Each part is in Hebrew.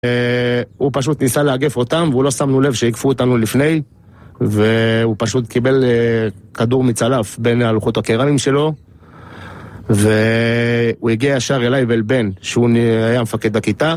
הוא פשוט ניסה להגף אותם, והוא לא שמנו לב שיקפו אותנו לפני, והוא פשוט קיבל כדור מצלף בין הלוחות הקרמיים שלו, והוא הגיע ישר אליי ואל בן, שהוא היה מפקד הכיתה,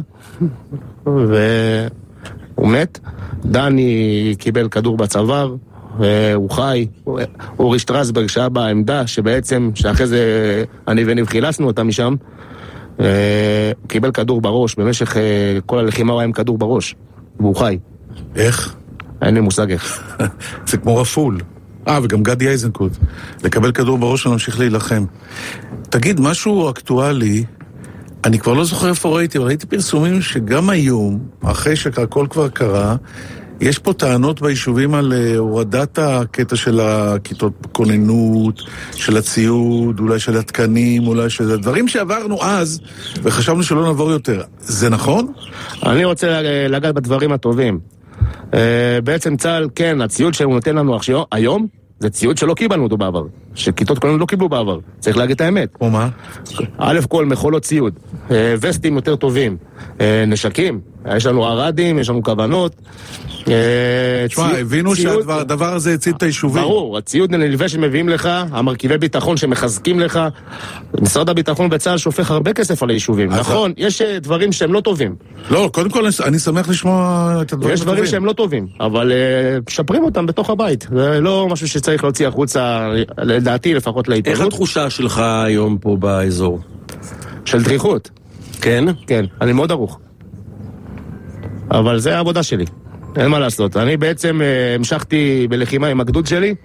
והוא מת. דני קיבל כדור בצוואר, הוא חי. אורי שטרסברג שהיה בעמדה, שבעצם, שאחרי זה אני וניב חילצנו אותה משם, הוא קיבל כדור בראש, במשך כל הלחימה הוא היה עם כדור בראש, והוא חי. איך? אין לי מושג איך. זה כמו רפול. וגם גדי איזנקוט. לקבל כדור בראש ולהמשיך להילחם. תגיד, משהו אקטואלי, אני כבר לא זוכר איפה ראיתי, אבל ראיתי פרסומים שגם היום, אחרי שהכל כבר קרה, יש פה טענות ביישובים על הורדת הקטע של הכיתות כוננות, של הציוד, אולי של התקנים, אולי של הדברים שעברנו אז, וחשבנו שלא נעבור יותר. זה נכון? אני רוצה לגעת בדברים הטובים. בעצם צה"ל, כן, הציוד שהוא נותן לנו היום, זה ציוד שלא קיבלנו אותו בעבר, שכיתות כוננות לא קיבלו בעבר, צריך להגיד את האמת. או מה? א' כל מכולות ציוד, וסטים יותר טובים, נשקים, יש לנו ערדים, יש לנו כוונות. תשמע, הבינו שהדבר הזה הציל את היישובים. ברור, הציוד נלווה שמביאים לך, המרכיבי ביטחון שמחזקים לך, משרד הביטחון בצה"ל שופך הרבה כסף על היישובים. נכון, יש דברים שהם לא טובים. לא, קודם כל אני שמח לשמוע את הדברים הטובים. יש דברים שהם לא טובים, אבל משפרים אותם בתוך הבית. זה לא משהו שצריך להוציא החוצה, לדעתי לפחות לעיתונות. איך התחושה שלך היום פה באזור? של דריכות. כן? כן, אני מאוד ערוך. אבל זה העבודה שלי. אין מה לעשות. אני בעצם המשכתי בלחימה עם הגדוד שלי.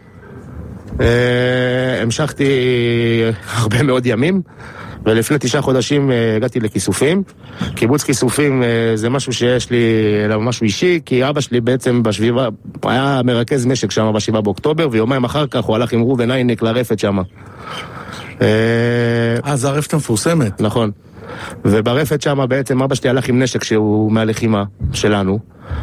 המשכתי הרבה מאוד ימים. ולפני 9 חודשים הגעתי לכיסופים. קיבוץ כיסופים זה משהו שיש לי, משהו אישי, כי אבא שלי בעצם היה מרכז משק שם ב7 באוקטובר, ויומיים אחר כך הוא הלך עם רובן עייניק לרפת שם. זה הרפת המפורסמת. נכון. וברפת שם בעצם אבא שלי הלך עם נשק שהוא מהלחימה שלנו,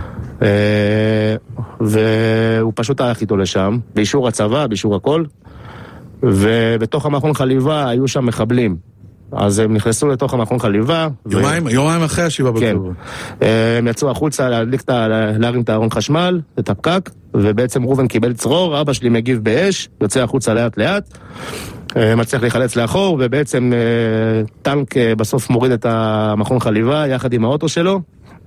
והוא פשוט הלך איתו לשם, באישור הצבא, באישור הכל, ובתוך המכון חליבה היו שם מחבלים. אז הם נכנסו לתוך המכון חליבה. יומיים אחרי 7 באוקטובר. הם יצאו החוצה להרים את הארון חשמל, את הפקק, ובעצם רובן קיבל צרור, אבא שלי מגיב באש, יוצא החוצה לאט לאט, מצליח להיחלץ לאחור, ובעצם טנק בסוף מוריד את המכון חליבה, יחד עם האוטו שלו.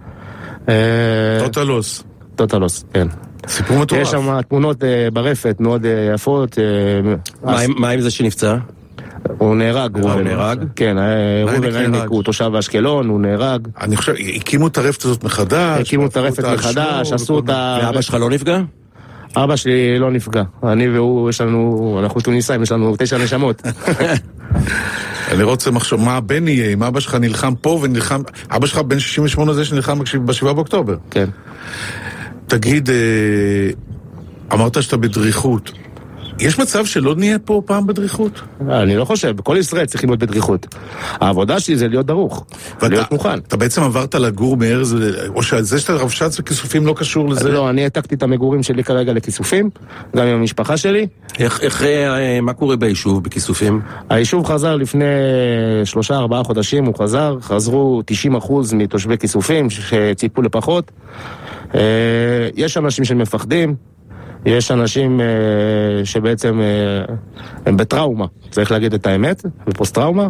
טוטלוס, כן. סיפור מטורף. יש שם תמונות ברפת מאוד יפות. מה עם זה שנפצע? הוא נהרג. כן, רובן עייניק הוא תושב אשקלון, הוא נהרג. אני חושב, הקימו את הרפת הזאת מחדש. הקימו את הרפת מחדש, עשו אותה... ואבא שלך לא נפגע? אבא שלי לא נפגע. אני והוא, אנחנו טוניסאים, יש לנו 9 נשמות. אני רוצה מחשוב, מה הבן יהיה? אם אבא שלך נלחם פה ונלחם... אבא שלך בן 68 הזה שנלחם ב7 באוקטובר. כן. תגיד, אמרת שאתה בדריכות. יש מצב שלא נהיה פה פעם בדריכות? אני לא חושב, בכל ישראל צריכים להיות בדריכות. העבודה שלי זה להיות דרוך, להיות מוכן. אתה בעצם עברת לגור מארז, או שזה שאתה רבש"ץ וכיסופים לא קשור לזה? לא, אני העתקתי את המגורים שלי כרגע לכיסופים, גם עם המשפחה שלי. מה קורה ביישוב בכיסופים? היישוב חזר לפני 3-4 חודשים, הוא חזרו 90% מתושבי כיסופים שציפו לפחות. יש אנשים שמפחדים, יש אנשים שבעצם הם בטראומה, צריך להגיד את האמת, בפוסט טראומה,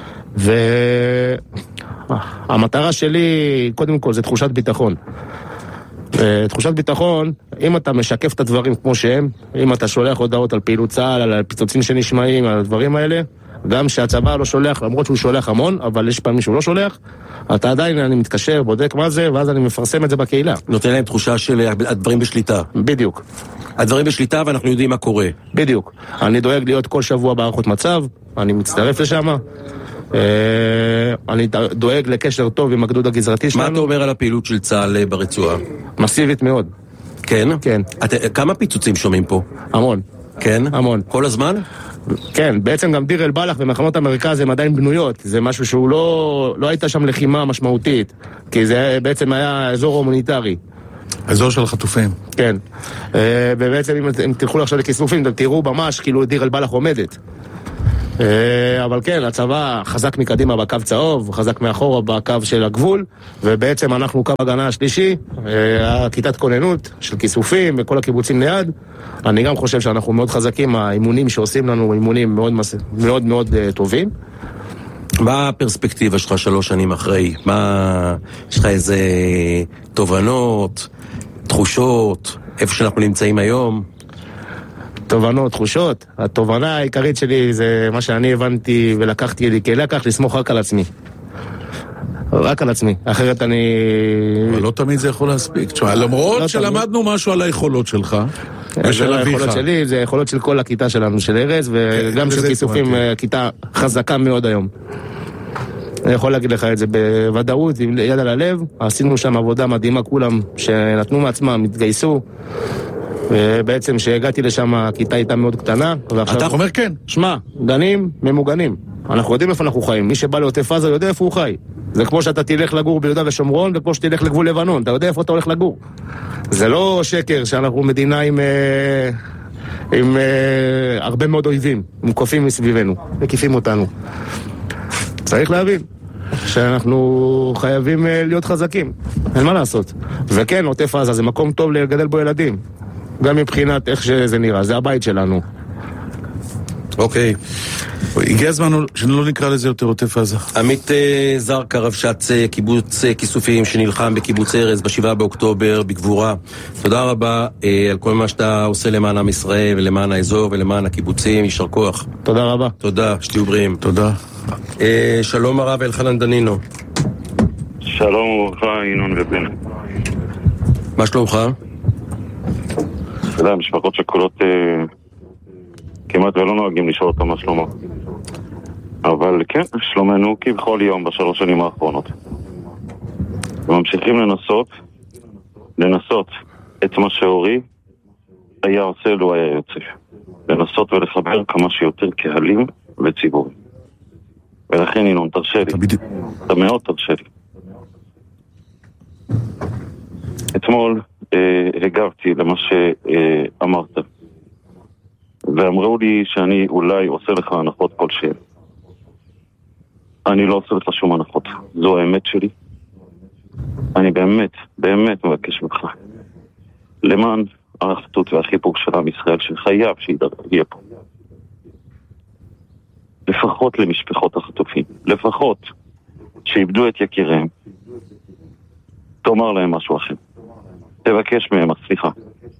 והמטרה שלי קודם כל זה תחושת ביטחון. תחושת ביטחון, אם אתה משקף את הדברים כמו שהם, אם אתה שולח הודעות על פעילות צה"ל, על פיצוצים שנשמעים, על הדברים האלה, גם שהצבא לא שולח, למרות שהוא שולח המון, אבל יש פעמים שהוא לא שולח, אתה עדיין, אני מתקשר, בודק מה זה, ואז אני מפרסם את זה בקהילה. נותן להם תחושה של הדברים בשליטה. בדיוק. הדברים בשליטה ואנחנו יודעים מה קורה. בדיוק. אני דואג להיות כל שבוע בהערכות מצב, אני מצטרף לשם, אני דואג לקשר טוב עם הגדוד הגזרתי שלנו. מה אתה אומר על הפעילות של צה"ל ברצועה? מסיבית מאוד. כן? כן. כמה פיצוצים שומעים פה? המון. כן? המון. כל הזמן? כן, בעצם גם דיר אל בלח ומחנות המרכז הם עדיין בנויות. זה משהו שהוא לא הייתה שם לחימה משמעותית, כי זה בעצם היה אזור הומניטרי. אזור של החטופים. כן. ובעצם אם תלכו עכשיו לכיסופים, אתם תראו ממש כאילו דיר אל בלח עומדת. אבל כן, הצבא חזק מקדימה בקו צהוב, חזק מאחורה בקו של הגבול, ובעצם אנחנו קו הגנה השלישי, הכיתת כוננות של כיסופים וכל הקיבוצים ליד. אני גם חושב שאנחנו מאוד חזקים, האימונים שעושים לנו אימונים מאוד מאוד, מאוד טובים. מה הפרספקטיבה שלך 3 שנים אחרי? יש לך איזה תובנות, תחושות, איפה שאנחנו נמצאים היום? תובנות, תחושות. התובנה העיקרית שלי זה מה שאני הבנתי ולקחתי לי כלקח, לסמוך רק על עצמי. רק על עצמי. אחרת אני... אבל לא תמיד זה יכול להספיק. תשמע, למרות שלמדנו משהו על היכולות שלך ושל אביך. היכולות שלי, זה היכולות של כל הכיתה שלנו, של ארז, וגם של כיסופים, כיתה חזקה מאוד היום. אני יכול להגיד לך את זה בוודאות, עם יד על הלב. עשינו שם עבודה מדהימה, כולם שנתנו מעצמם, התגייסו. ובעצם שהגעתי לשם, הכיתה הייתה מאוד קטנה. אתה אומר כן. שמע, גנים ממוגנים. אנחנו יודעים איפה אנחנו חיים. מי שבא לעוטף עזה יודע איפה הוא חי. זה כמו שאתה תלך לגור ביהודה ושומרון, וכמו שתלך לגבול לבנון. אתה יודע איפה אתה הולך לגור. זה לא שקר שאנחנו מדינה עם הרבה מאוד אויבים, מוקפים מסביבנו, מקיפים אותנו. צריך להבין שאנחנו חייבים להיות חזקים. אין מה לעשות. וכן, עוטף עזה זה מקום טוב לגדל בו ילדים. גם מבחינת איך שזה נראה, זה הבית שלנו. אוקיי. הגיע הזמן שלא נקרא לזה יותר עוטף עזה. עמית זרקא, רבש"ץ קיבוץ כיסופים שנלחם בקיבוץ ארז ב7 באוקטובר בגבורה. תודה רבה על כל מה שאתה עושה למען עם ישראל ולמען האזור ולמען הקיבוצים. יישר כוח. תודה רבה. תודה, שתהיו בריאים. תודה. שלום הרב אלחנן דנינו. שלום וברכה, ינון ובן. מה שלומך? אתה יודע, משפחות שכולות כמעט ולא נוהגים לשאול אותם מה שלמה. אבל כן, שלומנו כבכל יום ב3 שנים האחרונות. וממשיכים לנסות את מה שאורי היה עושה לו היה יוצא. לנסות ולחבר כמה שיותר קהלים וציבורים. ולכן ינון, תרשה לי. אתה מאוד תרשה לי. אתמול הגבתי למה שאמרת. ואמרו לי שאני אולי עושה לך הנחות כלשהן. אני לא עושה לך שום הנחות. זו האמת שלי. אני באמת מבקש ממך. למען האחדות והחיבוק של עם ישראל שחייב שיהיה פה. לפחות למשפחות החטופים. לפחות שאיבדו את יקיריהם. תאמר להם משהו אחר. תבקש מהם סליחה.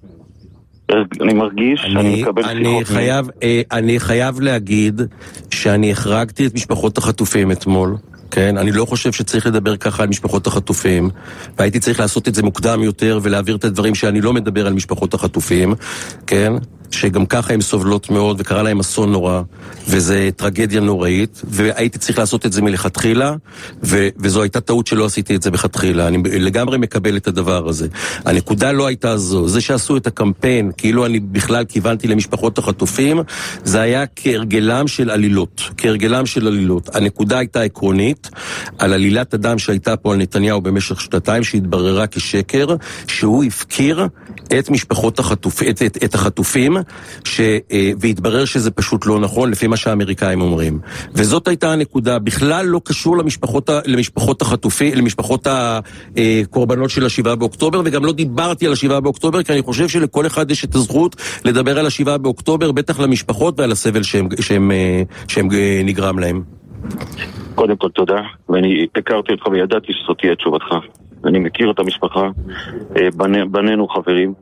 אני מרגיש שאני מקבל שיחות. אני חייב להגיד שאני החרגתי את משפחות החטופים אתמול. כן, אני לא חושב שצריך לדבר ככה על משפחות החטופים, והייתי צריך לעשות את זה מוקדם יותר ולהעביר את הדברים שאני לא מדבר על משפחות החטופים, כן? שגם ככה הם סובלות מאוד וקרה להם אסון נורא, וזה טרגדיה נוראית, והייתי צריך לעשות את זה מלכתחילה, וזו הייתה טעות שלא עשיתי את זה בכתחילה. אני לגמרי מקבל את הדבר הזה. הנקודה לא הייתה זו. זה שעשו את הקמפיין, כאילו אני בכלל כיוונתי למשפחות החטופים, זה היה כהרגלם של עלילות. הנקודה הייתה עקרונית, על עלילת הדם שהייתה פה על נתניהו במשך 2 שהתבררה כשקר, שהוא הפקיר את משפחות את החטופים, והתברר שזה פשוט לא נכון לפי מה שהאמריקאים אומרים. וזאת הייתה הנקודה, בכלל לא קשור למשפחות החטופים, למשפחות הקורבנות של 7 באוקטובר, וגם לא דיברתי על 7 באוקטובר, כי אני חושב שלכל אחד יש את הזכות לדבר על 7 באוקטובר, בטח למשפחות ועל הסבל שהם נגרם להם. קודם כל תודה, ואני הכרתי אותך וידעתי שזאת תהיה תשובתך. אני מכיר את המשפחה, בנינו חברים,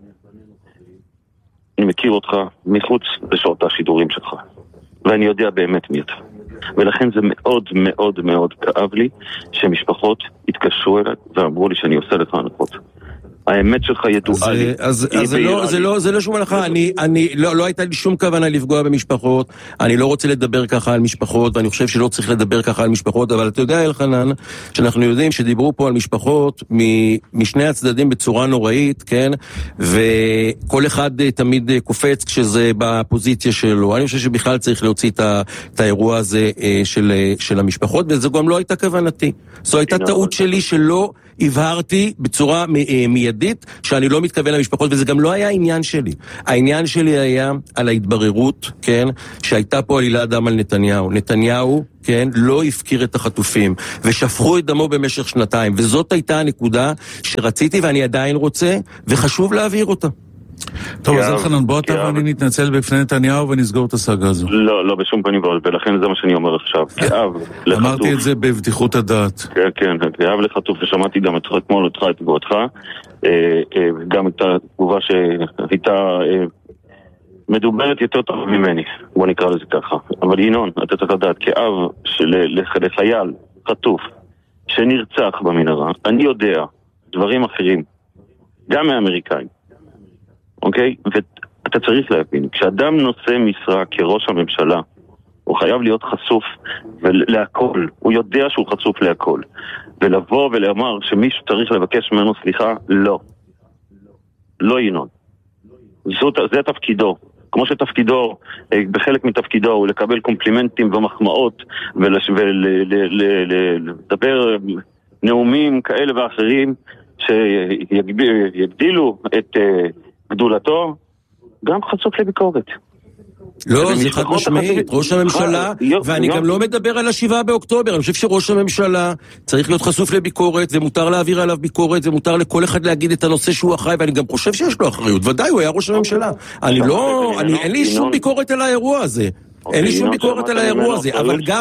אני מכיר אותך מחוץ לשעות השידורים שלך, ואני יודע באמת מי אתה. ולכן זה מאוד מאוד מאוד כאב לי שמשפחות התקשרו אליי ואמרו לי שאני עושה לך הנחות. האמת שלך ידועה לי. זה לא שום הנחה, לא הייתה לי שום כוונה לפגוע במשפחות, אני לא רוצה לדבר ככה על משפחות, ואני חושב שלא צריך לדבר ככה על משפחות, אבל אתה יודע אלחנן, שאנחנו יודעים שדיברו פה על משפחות משני הצדדים בצורה נוראית, כן? וכל אחד תמיד קופץ כשזה בפוזיציה שלו. אני חושב שבכלל צריך להוציא את האירוע הזה של המשפחות, וזו גם לא הייתה כוונתי. זו הייתה טעות שלי שלא הבהרתי בצורה מיידית שאני לא מתכוון למשפחות, וזה גם לא היה העניין שלי. העניין שלי היה על ההתבררות, כן, שהייתה פה עלילת דם על נתניהו. נתניהו, כן, לא הפקיר את החטופים, ושפכו את דמו במשך שנתיים, וזאת הייתה הנקודה שרציתי ואני עדיין רוצה, וחשוב להעביר אותה. טוב, אז אלחנן, בוא אתה ואני נתנצל בפני נתניהו ונסגור את הסאגה הזו. לא, בשום פנים ולכן זה מה שאני אומר עכשיו. כאב לחטוף. אמרתי את זה בבדיחות הדעת. כן, כאב לחטוף, ושמעתי גם אתמול אותך, את תגובתך, גם את התגובה שהייתה מדוברת יותר טוב ממני, בוא נקרא לזה ככה. אבל ינון, אתה צריך לדעת, כאב לחייל חטוף שנרצח במנהרה, אני יודע דברים אחרים, גם מהאמריקאים. אוקיי? ואתה צריך להבין, כשאדם נושא משרה כראש הממשלה, הוא חייב להיות חשוף להכל, הוא יודע שהוא חשוף להכל, ולבוא ולאמר שמישהו צריך לבקש ממנו סליחה, לא ינון. זה תפקידו. כמו שתפקידו, בחלק מתפקידו הוא לקבל קומפלימנטים ומחמאות ולדבר נאומים כאלה ואחרים שיגדילו את גדולתו, גם חשוף לביקורת. לא, זה חד משמעית, ראש הממשלה, ואני גם לא מדבר על 7 באוקטובר, אני חושב שראש הממשלה צריך להיות חשוף לביקורת, ומותר להעביר עליו ביקורת, ומותר לכל אחד להגיד את הנושא שהוא אחראי, ואני גם חושב שיש לו אחריות, ודאי, הוא היה ראש הממשלה. אין לי שום ביקורת על האירוע הזה. אין לי שום ביקורת על האירוע הזה,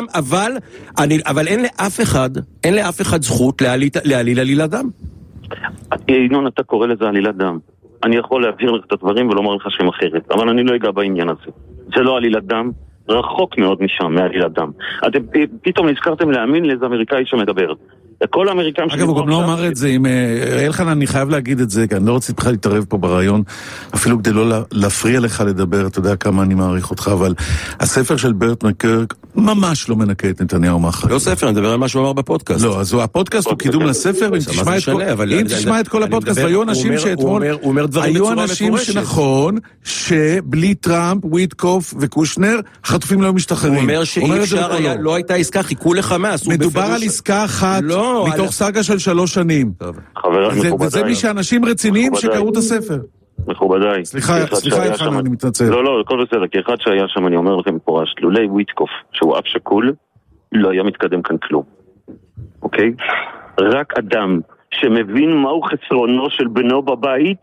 אבל אין לאף אחד זכות להעליל עלילת דם. ינון, אתה קורא לזה עלילת דם. אני יכול להעביר לך את הדברים ולומר לך שהם אחרת, אבל אני לא אגע בעניין הזה. זה לא עלילת דם, רחוק מאוד משם, מעלילת דם. אתם פתאום נזכרתם להאמין לאיזה אמריקאי שמדבר. כל האמריקאים... אגב, הוא גם לא אמר את זה, אלחנן, אני חייב להגיד את זה, כי אני לא רוצה בכלל להתערב פה ברעיון, אפילו כדי לא להפריע לך לדבר, אתה יודע כמה אני מעריך אותך, אבל הספר של ברט מקרק ממש לא מנקה את נתניהו מאחריות. לא ספר, אני מדבר על מה שהוא אמר בפודקאסט. לא, אז הפודקאסט הוא קידום לספר, אם תשמע את כל הפודקאסט, והיו אנשים שאתמול, היו אנשים שנכון, שבלי טראמפ, וויטקוף וקושנר, החטופים לא משתחררים. הוא אומר שאי אפשר, לא הייתה עסקה, חיכו לחמאס. מדובר על עסקה אחת מתוך סאגה של 3 שנים. וזה מי שאנשים רציניים שקראו את הספר. מכובדיי. סליחה, אלחנן, אני מתנצל. לא, הכל בסדר, כי אחד שהיה שם, אני אומר לכם פורש, לולי וויטקוף, שהוא אף שקול, לא היה מתקדם כאן כלום. אוקיי? רק אדם שמבין מהו חסרונו של בנו בבית,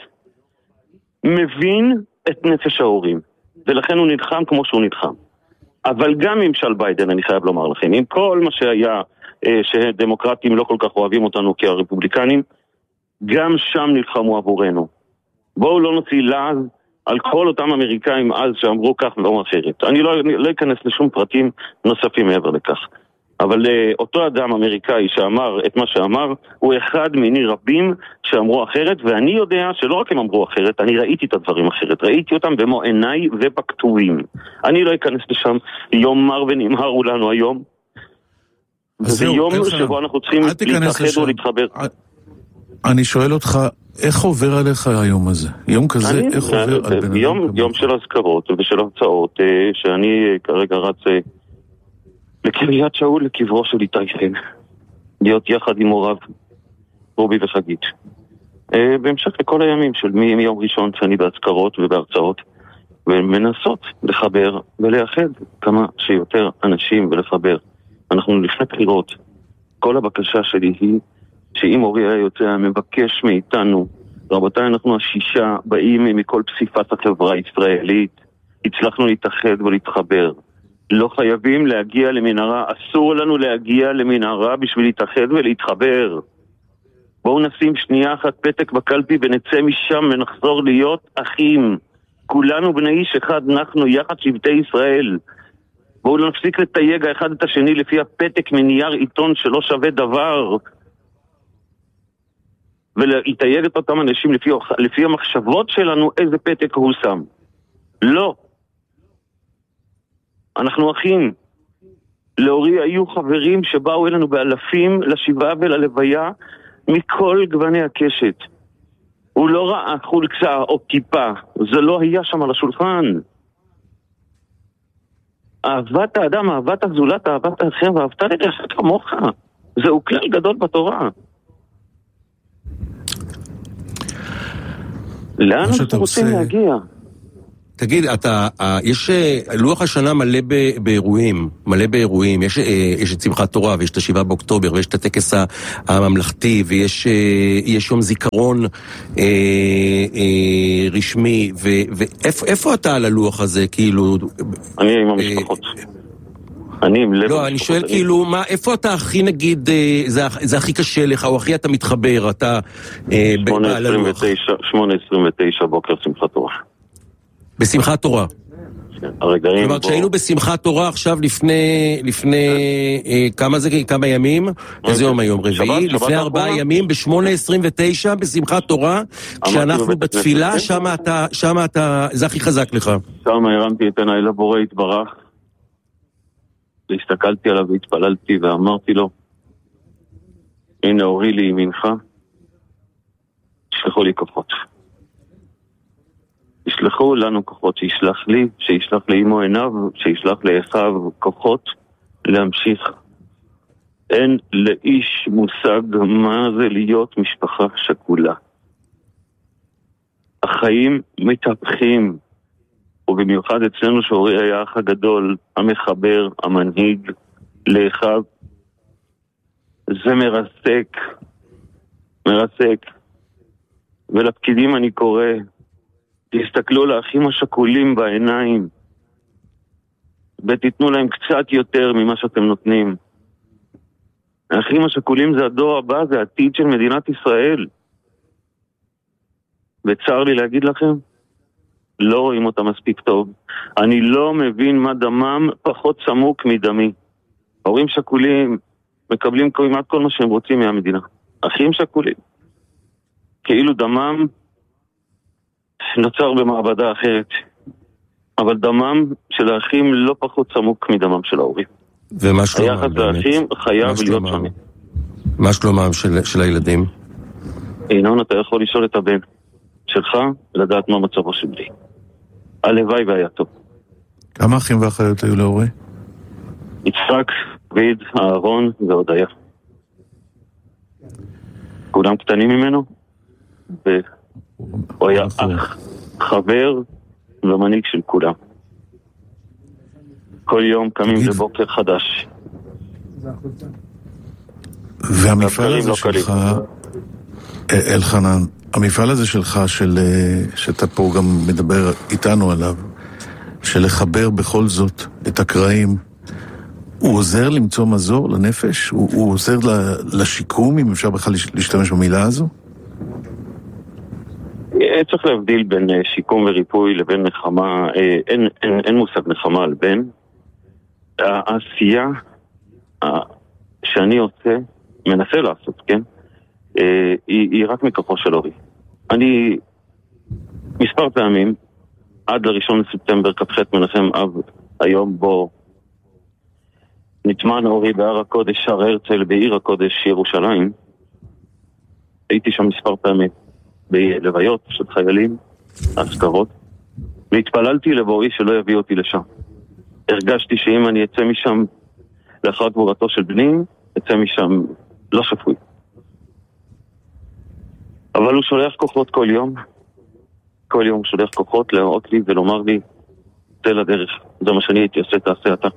מבין את נפש ההורים. ולכן הוא נלחם כמו שהוא נלחם. אבל גם ממשל ביידן, אני חייב לומר לכם, עם כל מה שהיה, שדמוקרטים לא כל כך אוהבים אותנו כרפובליקנים, גם שם נלחמו עבורנו. בואו לא נוציא לעז על כל אותם אמריקאים אז שאמרו כך ולא אחרת. אני לא אכנס לשום פרטים נוספים מעבר לכך. אבל אותו אדם אמריקאי שאמר את מה שאמר, הוא אחד מיני רבים שאמרו אחרת, ואני יודע שלא רק הם אמרו אחרת, אני ראיתי את הדברים אחרת, ראיתי אותם במו עיניי ובכתובים. אני לא אכנס לשם, יום מר ונמהר לנו היום. זה יום שבו אנחנו צריכים להתאחד ולהתחבר. אני שואל אותך, איך עובר עליך היום הזה? יום כזה, איך עובר על בן אדם? יום של הזכרות ושל הרצאות, שאני כרגע רץ לקריית שאול לקברו של איתי חן, להיות יחד עם הוריו, רובי וחגית. בהמשך לכל הימים של מיום ראשון שאני בהזכרות ובהרצאות, ומנסות לחבר ולאחד כמה שיותר אנשים ולחבר. אנחנו לפני בחירות. כל הבקשה שלי היא שאם אורי היה יוצא מבקש מאיתנו, רבותיי, אנחנו 6 באים מכל פסיפת החברה הישראלית, הצלחנו להתאחד ולהתחבר. לא חייבים להגיע למנהרה, אסור לנו להגיע למנהרה בשביל להתאחד ולהתחבר. בואו נשים שנייה אחת פתק בקלפי ונצא משם ונחזור להיות אחים. כולנו בני איש אחד, אנחנו יחד שבטי ישראל. בואו לא נפסיק לתייג האחד את השני לפי הפתק מנייר עיתון שלא שווה דבר. ולהתייג את אותם אנשים לפי המחשבות שלנו איזה פתק הוא שם. לא. אנחנו אחים. לאורי היו חברים שבאו אלינו באלפים לשבעה וללוויה מכל גווני הקשת. הוא לא ראה חולצה או כיפה. זה לא היה שם על השולחן. אהבת האדם, אהבת הזולת, אהבת האחר, ואהבת לרעך כמוך. זהו כלל גדול בתורה. לאן אנחנו רוצים להגיע? תגיד, יש לוח השנה מלא באירועים, יש את שמחת תורה, ויש את 7 באוקטובר, ויש את הטקס הממלכתי, ויש יום זיכרון רשמי, ואיפה אתה על הלוח הזה, כאילו? אני עם המשפחות. אני עם לב... לא, אני שואל כאילו, איפה אתה הכי נגיד, זה הכי קשה לך, או הכי אתה מתחבר, אתה... 8:29 בוקר שמחת תורה. בשמחת תורה. כלומר, כשהיינו בשמחת תורה עכשיו לפני כמה ימים, איזה יום היום? רביעי? לפני 4 ימים, ב8:29 בשמחת תורה, כשאנחנו בתפילה, שם אתה, זה הכי חזק לך. שם הרמתי את עיניי לבורא יתברך, והסתכלתי עליו והתפללתי ואמרתי לו, הנה אורי לי ימינך, תשלחו לי כוחות. ישלחו לנו כוחות, שישלח לאמו עיניו, שישלח לאחיו כוחות להמשיך. אין לאיש מושג מה זה להיות משפחה שכולה. החיים מתהפכים, ובמיוחד אצלנו שאורי היה האח הגדול, המחבר, המנהיג, לאחיו. זה מרסק. ולפקידים אני קורא, תסתכלו לאחים השכולים בעיניים, ותיתנו להם קצת יותר ממה שאתם נותנים. האחים השכולים זה הדור הבא, זה העתיד של מדינת ישראל. וצר לי להגיד לכם, לא רואים אותם מספיק טוב. אני לא מבין מה דמם פחות סמוק מדמי. ההורים שכולים מקבלים כמעט כל מה שהם רוצים מהמדינה. אחים שכולים, כאילו דמם נוצר במעבדה אחרת, אבל דמם של האחים לא פחות סמוק מדמם של ההורים. ומה שלומם? היחס לאחים חייב להיות שונה. מה שלומם של הילדים? ינון, אתה יכול לשאול את הבן שלך לדעת מה מצבו של בני. הלוואי והיה טוב. כמה אחים ואחיות היו להורי? יצחק, דוד, אהרון והודיה. כולם קטנים ממנו, והוא היה אח, חבר ומנהיג של כולם. כל יום קמים לבוקר חדש. והמפעל הזה שלך, אלחנן, המפעל הזה שלך, שאתה פה גם מדבר איתנו עליו, של לחבר בכל זאת את הקרעים, הוא עוזר למצוא מזור לנפש? הוא עוזר לשיקום, אם אפשר בכלל להשתמש במילה הזו? צריך להבדיל בין שיקום וריפוי לבין נחמה. אין מושג נחמה על בין. העשייה שאני עושה, מנסה לעשות, כן? היא רק מכוחו של אורי. אני מספר פעמים, עד ל1 לספטמבר, כ"ח מנחם אב, היום בו נטמן אורי בהר הקודש, שער הרצל, בעיר הקודש ירושלים. הייתי שם מספר פעמים בלוויות של חיילים, אזכרות, והתפללתי לבוראי שלא יביא אותי לשם. הרגשתי שאם אני אצא משם לאחר גבורתו של בני, אצא משם לא שפוי. אבל הוא שולח כוחות כל יום הוא שולח כוחות להראות לי ולומר לי, צא לדרך, זה מה שאני הייתי עושה, תעשה אתה.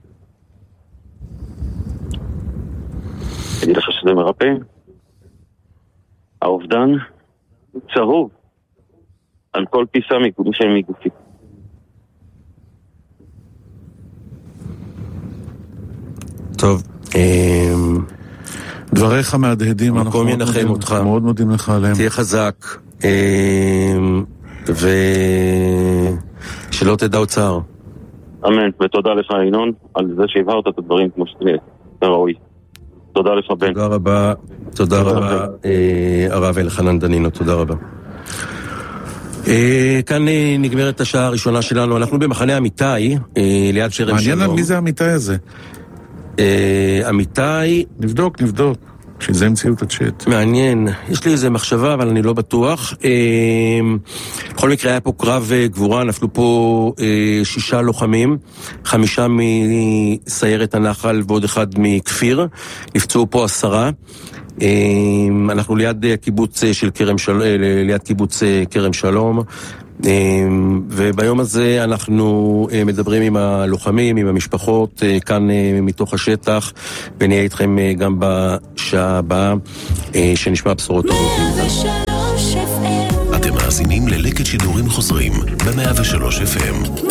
אגיד לך שזה מרפא. האובדן צרוב על כל פיסה מגופי. טוב, דבריך מהדהדים, אנחנו ינחם אותך. מאוד מודים לך עליהם. תהיה חזק, ושלא תדע עוד צער. אמן, ותודה לך ינון על זה שהבהרת את הדברים כמו שאתה ראוי. תודה לך בן. תודה רבה הרב אלחנן דנינו, תודה רבה. כאן נגמרת השעה הראשונה שלנו, אנחנו במחנה אמיתי, ליד שרם שלום. מעניין על מי זה אמיתי הזה? אמיתי... נבדוק. בשביל זה המציאו את הצ'אט. מעניין. יש לי איזה מחשבה, אבל אני לא בטוח. בכל מקרה היה פה קרב גבורה, נפלו פה 6 לוחמים, 5 מסיירת הנחל ועוד 1 מכפיר. נפצעו פה 10. אנחנו ליד קיבוץ של ליד קיבוץ כרם שלום. וביום הזה אנחנו מדברים עם הלוחמים, עם המשפחות, כאן מתוך השטח, ונהיה איתכם גם בשעה הבאה, שנשמע בשורות טובות. אתם מאזינים ללקט שידורים חוזרים ב-103 FM.